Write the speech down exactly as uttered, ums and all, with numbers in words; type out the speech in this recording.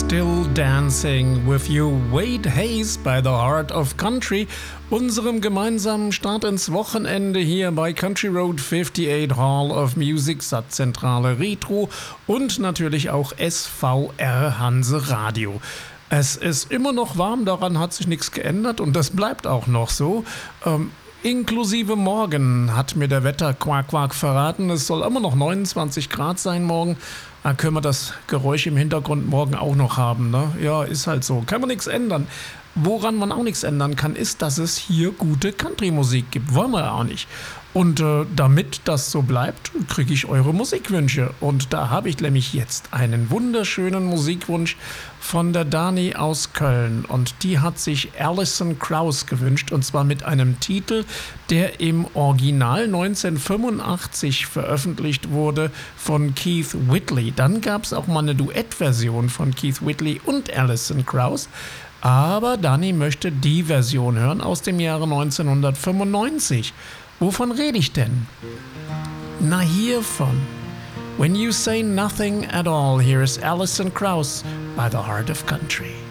Still Dancing with You, Wade Hayes by the Heart of Country, unserem gemeinsamen Start ins Wochenende hier bei Country Road achtundfünfzig Hall of Music, Satzzentrale Retro und natürlich auch S V R Hanse Radio. Es ist immer noch warm, daran hat sich nichts geändert und das bleibt auch noch so. Ähm, inklusive morgen hat mir der Wetter-Quack-Quack verraten, es soll immer noch neunundzwanzig Grad sein morgen. Dann können wir das Geräusch im Hintergrund morgen auch noch haben, ne? Ja, ist halt so. Kann man nichts ändern. Woran man auch nichts ändern kann, ist, dass es hier gute Country-Musik gibt. Wollen wir ja auch nicht. Und äh, damit das so bleibt, kriege ich eure Musikwünsche. Und da habe ich nämlich jetzt einen wunderschönen Musikwunsch von der Dani aus Köln. Und die hat sich Alison Krauss gewünscht. Und zwar mit einem Titel, der im Original neunzehnhundertfünfundachtzig veröffentlicht wurde von Keith Whitley. Dann gab es auch mal eine Duettversion von Keith Whitley und Alison Krauss. Aber Dani möchte die Version hören aus dem Jahre neunzehnhundertfünfundneunzig. Wovon rede ich denn? Na, hiervon. When You Say Nothing at All, here is Alison Krauss by the Heart of Country.